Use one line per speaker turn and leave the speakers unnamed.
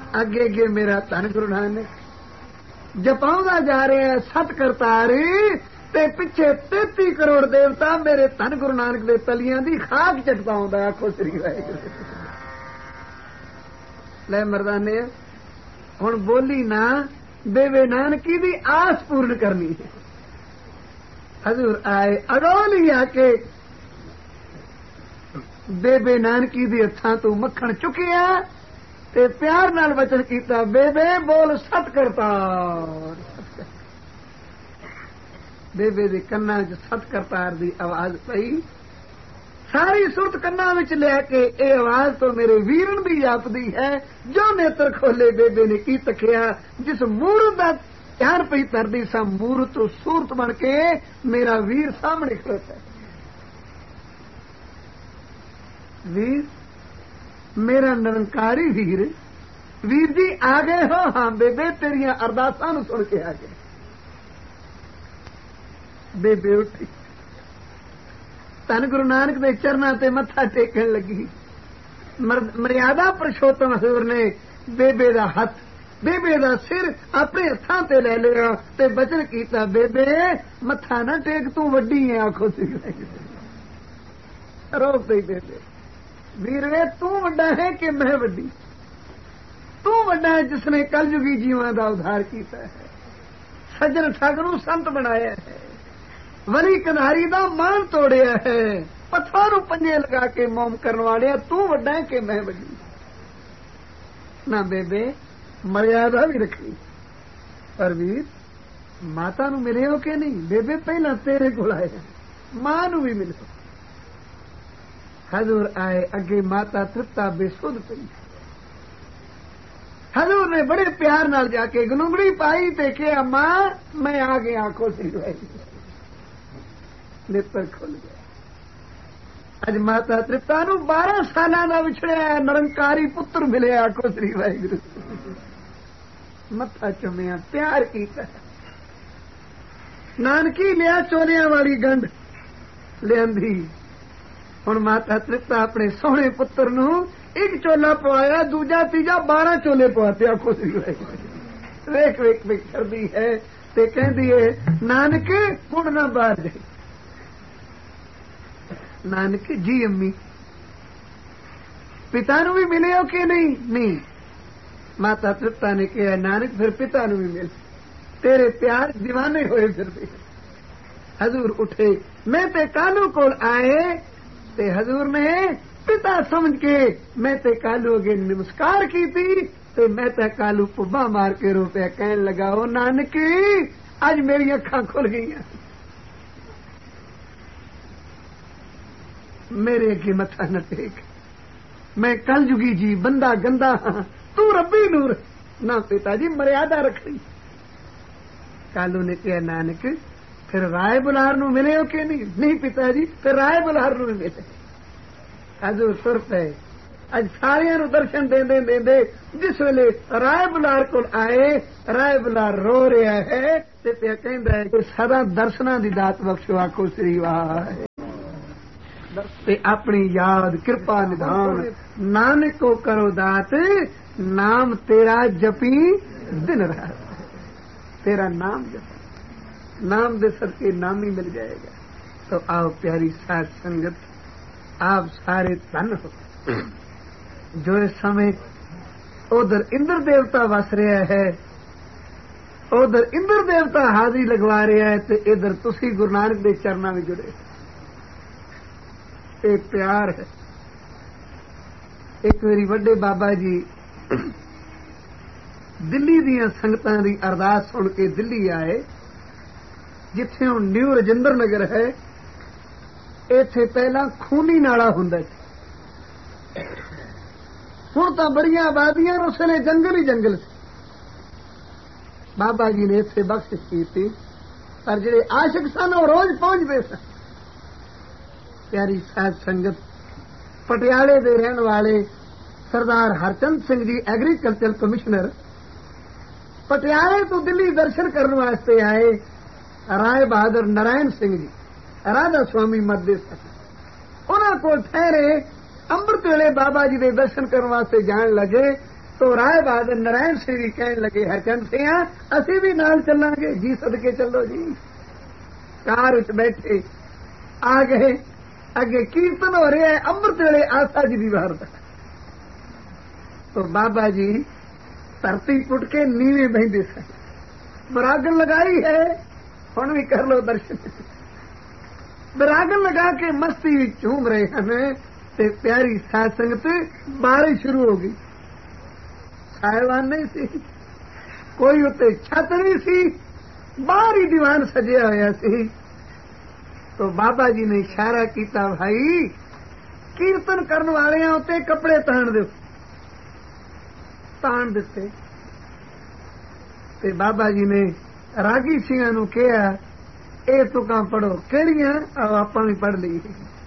अगे अगे मेरा धन गुरु नानक जपाउंदा जा रहा है सत करतारी ते पिछे 33 करोड़ देवता मेरे धन गुरु नानक दे तलियां दी खाक चटकाउंदा। आखो श्री वाहिगुरू। ले मर्दाने हुण बोली ना बेबे नानकी दी आस पूर्ण करनी है। हजूर आए अडोली आके बेबे नानकी दी हत्थां तों मक्खण चुकिया ते प्यार नाल वचन कीता बेबे बोल सत करतार। बेबे दे कन्नां च सत करतार दी आवाज पई। सारी सुरत कन्नां विच लैके ये आवाज तो मेरे वीरन दी जापदी है। जो नेत्र खोले बेबे ने की तकिया जिस मूरत दा ध्यान पई तरदी सा मूरत तो सूरत बन के मेरा वीर सामने खड़ोता है। वीर मेरा निरंकारी वीर वीर जी आ गए हो। हाँ बेबे तेरिया अरदासां नूं सुन के आ गए। बेबे उठी धन गुरु नानक दे चरनां ते मत्था टेकण लगी। मर्यादा पुरुषोत्तम हजूर ने बेबे दा हथ बेबे दा सिर अपने हत्थां ते ले लिया ते वचन कीता बेबे मत्था ना टेक तू वड्डी है। आखो सी रोक दई बेबे वीर वे तू वड्डा है कि मैं वड्डी। तू वड्डा है जिसने कलयुगी जीवां दा उद्धार कीता है। सज्जन ठग नूं संत बनाया है। वली कन्हारी दा मान तोड़िया है। पत्थर नूं पंजे लगा के मोम करन वाले तू वड्डा है कि मैं वड्डी। ना बेबे मर्यादा भी रखी। पर वीर माता नूं मिले हो कि नहीं। बेबे पहला तेरे कोल आए मां नूं भी मिलो। हजूर आए अगे माता तृप्ता बेसुध पई। हजूर ने बड़े प्यार नाल जाके गनुगड़ी पाई ते कहा मां मैं आ गया। आंखों से नेत्र खुल गया। अज माता तृप्ता नूं 12 सालां दा विछड़िया निरंकारी पुत्र मिले। आखो श्री वाहिगुरू। मत्था चुमिया प्यार कीता। नानकी लिया चोलियां वाली गंढ लियांदी। हुण माता तृप्ता अपने सोहणे पुत्र नूं एक चोला पवाया दूजा तीजा 12 चोले पवाते। आखो श्री वाहिगुरू। वेख वेख वेख करदी है ते कहदी है नानक हुण ना बाहर जाए। नानक जी अम्मी पिता नूं भी मिले हो कि नहीं। नहीं। माता तृप्ता ने कहा नानक फिर पिता नूं भी मिल तेरे प्यार दीवाने होए फिरदे। हजूर उठे मैं ते कालू कोल आए ते हजूर ने पिता समझ के मैं ते कालू अगे नमस्कार की थी ते मैं ते कालू पुब्बा मार के रो पे कहन लगा ओ नानक अज मेरी अखां खुल गईयां। मेरे अगे मथा न टेक मैं कलयुगी जी बंदा गंदा हाँ तू रब्बी नूर ना पिताजी मर्यादा रखी। कालू ने कहा नानक फिर राय बुलार नूं मिले हो कि नहीं। नहीं पिताजी फिर राय बुलार नूं मिले। हजूर सुर पे अज सारियां नूं दर्शन देंदे देंदे जिस वेले राय बुलार कोल आए राय बुलार रो रहा है ते पिया कहंदा है कि सदा दर्शनां दी दात बख्शो। आखो श्री वाहिगुरू। ते अपनी याद कृपा निधान नानक को करो दात नाम तेरा जपी दिन रात। तेरा नाम जप नाम दे सदके नाम ही मिल जाएगा। तो आओ प्यारी साथ संगत आप सारे धन हो जो इस समय उधर इंद्र देवता वस रहा है उधर इंद्र देवता हाजिरी लगवा रहा है ते इधर तुसी गुरु नानक दे चरनां में जुड़े। एक प्यार है। एक मेरी वड्डे बाबा जी दिल्ली दियां संगतां दी अरदास सुन के दिल्ली आए जिथे हुण न्यू रजिंदर नगर है। इत्थे पहला खूनी नाला हुंदा सी हुण तां बड़ियां आबादियां उस वेले जंगल ही जंगल सी। बाबा जी ने इत्थे बख्शिश कीती पर जिहड़े आशिक सन वो रोज पहुंचदे सन। प्यारी साध संगत पटियाले दे रहने वाले सरदार हरचंद सिंह जी एग्रीकल्चर कमिश्नर पटियाले तो दिल्ली दर्शन करने वास्ते आए। राय बहादुर नारायण सिंह जी राधा स्वामी मध्य उन्होंने को ठहरे अमृत वेले बाबा जी के दर्शन करने वास्ते जान लगे तो राय बहादुर नारायण सिंह भी कहने लगे हरचंद सिंह असी भी नाल चलांगे जी सदके चलो जी। कार विच बैठे आ गए अगे कीर्तन हो रहा है अमृत वेले आसा जी की वारदा। तो बाबा जी धरती पुट के नीवे बहिंदे सन बरागन लगाई है हुण भी कर लो दर्शन। बरागन लगा के मस्ती विच झूम रहे हैं ते प्यारी साध संगत बारिश शुरू हो गई। साहिबान नहीं सी कोई उत्ते छत नहीं सी बाहर ही दीवान सजिया होया सी। तो बाबा जी ने इशारा किया भाई कीर्तन करने वाले उत्ते कपड़े तान दो। तान दिते ते बाबा जी ने रागी सिंहां नूं कहा ए तुकां पढ़ो केड़ियां आओ आपां भी पढ़ लईए।